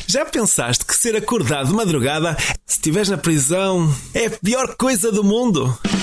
Já pensaste que ser acordado de madrugada, se estiveres na prisão, é a pior coisa do mundo?